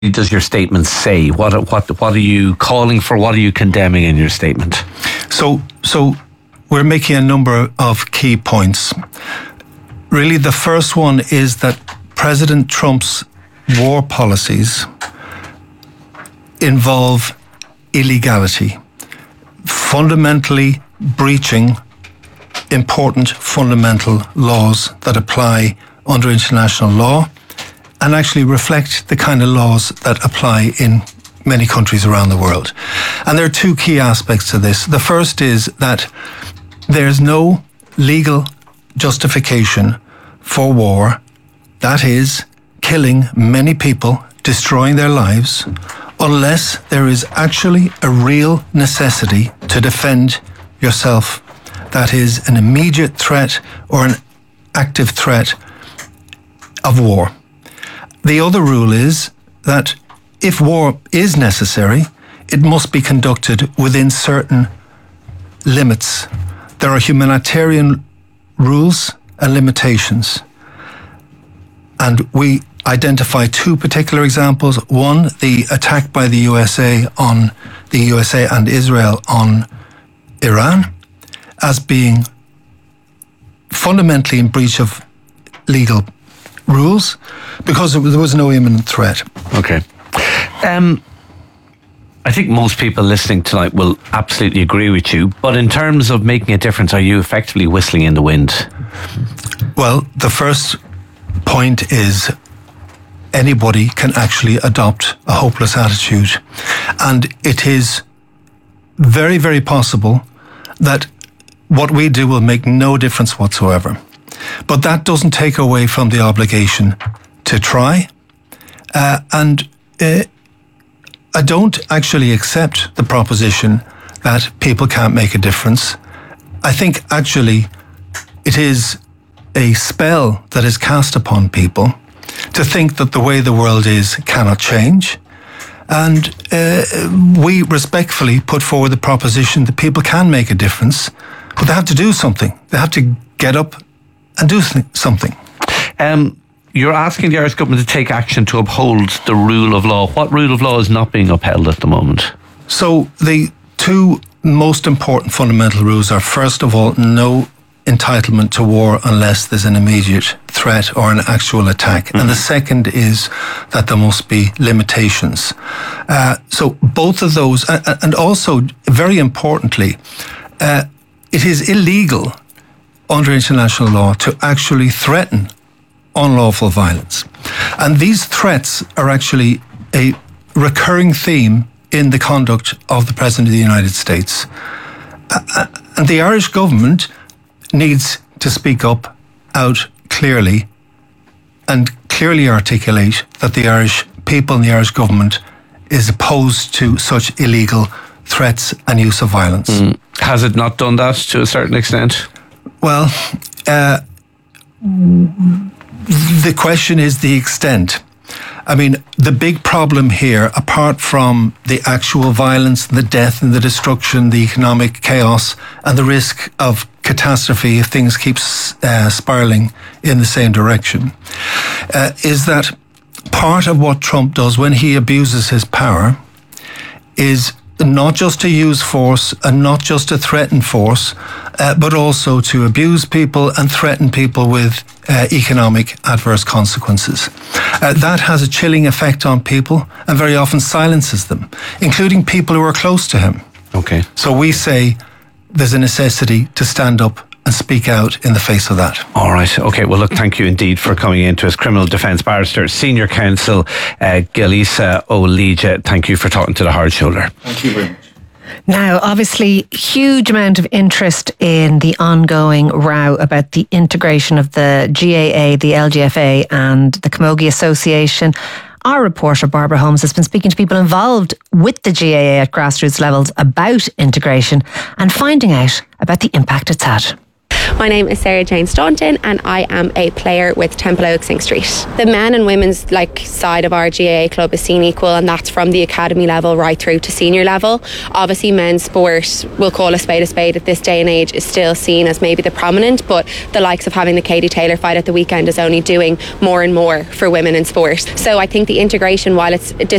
does your statement say? What are you calling for? What are you condemning in your statement? So we're making a number of key points. Really, the first one is that President Trump's war policies involve illegality, fundamentally breaching important fundamental laws that apply under international law and actually reflect the kind of laws that apply in many countries around the world. And there are two key aspects to this. The first is that there's no legal justification for war, that is, killing many people, destroying their lives, unless there is actually a real necessity to defend yourself. That is, an immediate threat or an active threat of war. The other rule is that if war is necessary, it must be conducted within certain limits. There are humanitarian rules and limitations. And we identify two particular examples. One, the attack by the USA and Israel on Iran as being fundamentally in breach of legal rules because there was no imminent threat. Okay. I think most people listening tonight will absolutely agree with you, but in terms of making a difference, are you effectively whistling in the wind? Well, the first point is anybody can actually adopt a hopeless attitude, and it is very, very possible that what we do will make no difference whatsoever. But that doesn't take away from the obligation to try. And I don't actually accept the proposition that people can't make a difference. I think actually it is a spell that is cast upon people to think that the way the world is cannot change. And we respectfully put forward the proposition that people can make a difference, but they have to do something. They have to get up and do something. You're asking the Irish government to take action to uphold the rule of law. What rule of law is not being upheld at the moment? So the two most important fundamental rules are, first of all, no entitlement to war unless there's an immediate threat or an actual attack. Mm-hmm. And the second is that there must be limitations. So both of those, and also very importantly, it is illegal under international law to actually threaten unlawful violence. And these threats are actually a recurring theme in the conduct of the President of the United States. And the Irish government needs to speak up out clearly and clearly articulate that the Irish people and the Irish government is opposed to such illegal threats and use of violence. Has it not done that to a certain extent? Well, the question is the extent. I mean, the big problem here, apart from the actual violence, the death and the destruction, the economic chaos and the risk of catastrophe if things keep spiraling in the same direction, is that part of what Trump does when he abuses his power is not just to use force and not just to threaten force, but also to abuse people and threaten people with economic adverse consequences. That has a chilling effect on people and very often silences them, including people who are close to him. Okay. So we say there's a necessity to stand up and speak out in the face of that. All right. Okay. Well, look, thank you indeed for coming in to us. Criminal Defence Barrister, Senior Counsel, Gilisa O'Leja. Thank you for talking to the Hard Shoulder. Thank you very much. Now, obviously, huge amount of interest in the ongoing row about the integration of the GAA, the LGFA and the Camogie Association. Our reporter, Barbara Holmes, has been speaking to people involved with the GAA at grassroots levels about integration and finding out about the impact it's had. My name is Sarah Jane Staunton and I am a player with Temple Oaksing Street. The men and women's side of our GAA club is seen equal, and that's from the academy level right through to senior level. Obviously men's sport, we'll call a spade at this day and age, is still seen as maybe the prominent, but the likes of having the Katie Taylor fight at the weekend is only doing more and more for women in sport. So I think the integration, while it's